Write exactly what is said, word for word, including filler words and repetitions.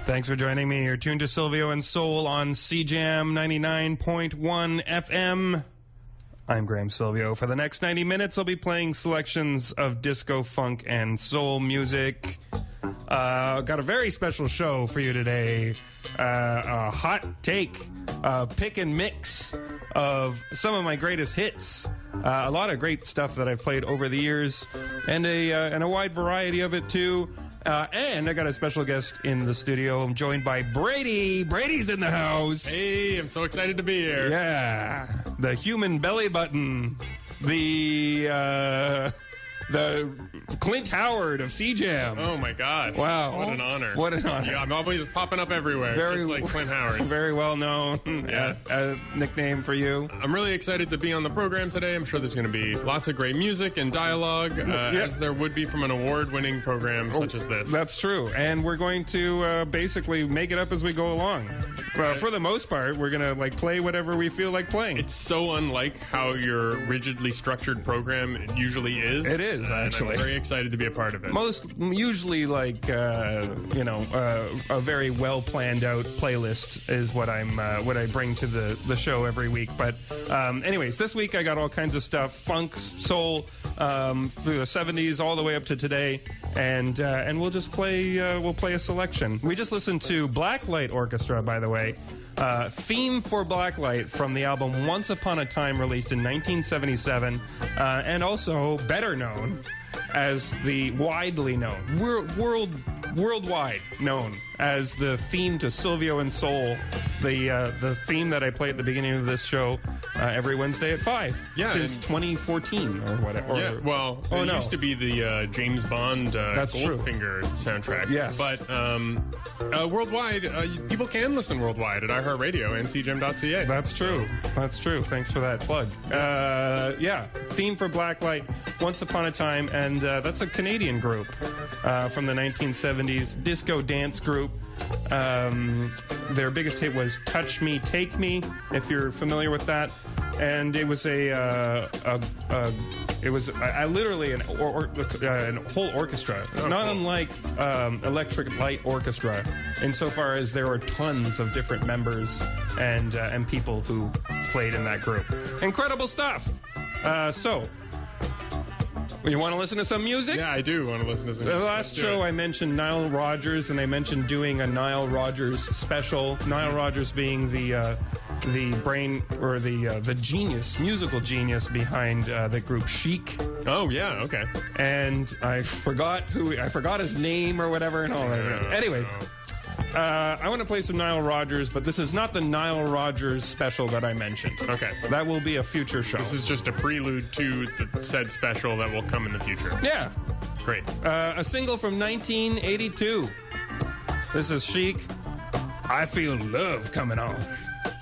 Thanks for joining me. You're tuned to Silvio and Soul on C Jam ninety-nine point one F M. I'm Graham Silvio. For the next ninety minutes, I'll be playing selections of disco, funk, and soul music. Uh, got a very special show for you today. Uh, a hot take, uh, pick and mix of some of my greatest hits. Uh, a lot of great stuff that I've played over the years, and a uh, and a wide variety of it too. Uh, and I got a special guest in the studio. I'm joined by Brady. Brady's in the house. Hey, I'm so excited to be here. Yeah, the human belly button, the uh, the Clint Howard of C Jam. Oh my God! Wow, what an honor! What an honor! Yeah, I'm always just popping up everywhere, very, just like Clint Howard. Very well known. Yeah, uh, nickname for you. I'm really excited to be on the program today. I'm sure there's going to be lots of great music and dialogue, uh, yeah. as there would be from an award-winning program such as this. That's true, and we're going to uh, basically make it up as we go along. Well, for the most part, we're gonna like play whatever we feel like playing. It's so unlike how your rigidly structured program usually is. It is, uh, actually. And I'm very excited to be a part of it. Most usually, like uh, you know, uh, a very well planned out playlist is what I'm uh, what I bring to the the show every week. But um, anyways, this week I got all kinds of stuff: funk, soul, um, through the seventies all the way up to today, and uh, and we'll just play uh, we'll play a selection. We just listened to Blacklight Orchestra, by the way. Uh, Theme for Blacklight from the album Once Upon a Time, released in nineteen seventy-seven, uh, and also better known as the widely known, world, world, worldwide known as the theme to Silvio and Soul, the uh, the theme that I play at the beginning of this show uh, every Wednesday at five. Yeah, since and- twenty fourteen or whatever. Or, Yeah, well, oh, it no. used to be the uh, James Bond uh, That's true. Goldfinger soundtrack. Yes. But um, uh, worldwide, uh, people can listen worldwide at iHeartRadio and c gem dot c a. That's true. That's true. Thanks for that plug. Uh, yeah, theme for Blacklight, Once Upon a Time, and uh, that's a Canadian group uh, from the nineteen seventies, disco dance group. Um, their biggest hit was "Touch Me, Take Me," if you're familiar with that, and it was a, uh, a, a it was I, I literally an or, or, uh, an whole orchestra, Oh, not cool. unlike um, Electric Light Orchestra, insofar as there were tons of different members and uh, and people who played in that group. Incredible stuff. Uh, so, you want to listen to some music? Yeah, I do want to listen to some. The Let's last do show it. I mentioned Nile Rodgers, and I mentioned doing a Nile Rodgers special. Nile Rodgers being the uh, the brain or the uh, the genius, musical genius behind uh, the group Chic. Oh yeah, okay. And I forgot who I forgot his name or whatever and all that. Yeah. Anyways, uh, I want to play some Nile Rodgers, but this is not the Nile Rodgers special that I mentioned. Okay. That will be a future show. This is just a prelude to the said special that will come in the future. yeah. Great. Uh, a single from nineteen eighty-two. This is Chic. I Feel Love Coming On.